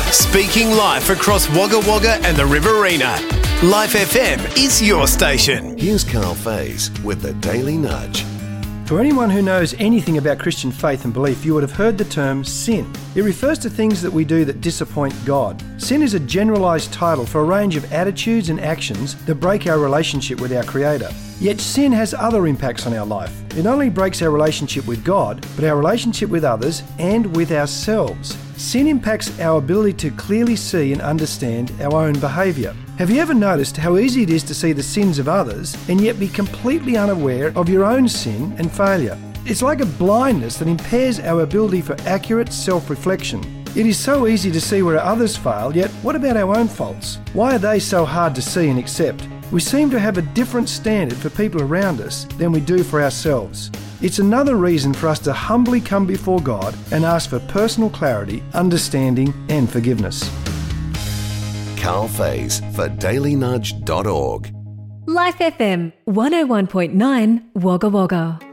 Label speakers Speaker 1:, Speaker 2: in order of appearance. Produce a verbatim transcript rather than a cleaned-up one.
Speaker 1: Speaking life across Wagga Wagga and the Riverina. Life F M is your station.
Speaker 2: Here's Carl Faze with the Daily Nudge.
Speaker 3: For anyone who knows anything about Christian faith and belief, you would have heard the term sin. It refers to things that we do that disappoint God. Sin is a generalised title for a range of attitudes and actions that break our relationship with our Creator. Yet sin has other impacts on our life. It not only breaks our relationship with God, but our relationship with others and with ourselves. Sin impacts our ability to clearly see and understand our own behaviour. Have you ever noticed how easy it is to see the sins of others and yet be completely unaware of your own sin and failure? It's like a blindness that impairs our ability for accurate self-reflection. It is so easy to see where others fail, yet what about our own faults? Why are they so hard to see and accept? We seem to have a different standard for people around us than we do for ourselves. It's another reason for us to humbly come before God and ask for personal clarity, understanding and forgiveness.
Speaker 2: Carl Faze for daily nudge dot org.
Speaker 4: Life F M one oh one point nine Wagga Wagga.